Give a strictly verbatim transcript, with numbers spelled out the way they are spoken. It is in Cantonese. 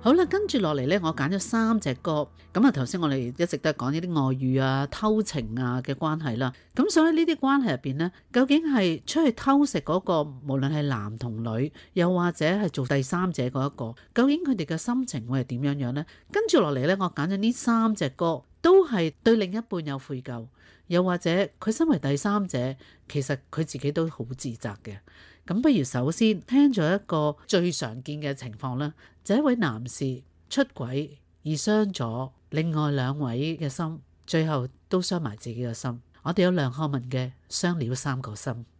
好啦，跟住落嚟呢，我揀咗三隻歌。咁啊，頭先我哋一直都係講呢啲外遇啊、偷情啊嘅關係啦。咁所以呢啲關係入邊呢，究竟係出去偷食嗰個，無論係男同女，又或者係做第三者嗰一個，究竟佢哋嘅心情會係點樣樣呢？跟住落嚟呢，我揀咗呢三隻歌，都係對另一半有悔疚，又或者佢身為第三者，其實佢自己都好自責嘅。咁不如首先聽咗一個最常見嘅情況啦，就一位男士出軌而傷咗另外兩位嘅心，最後都傷埋自己嘅心。我哋有梁漢文嘅《傷了三個心》。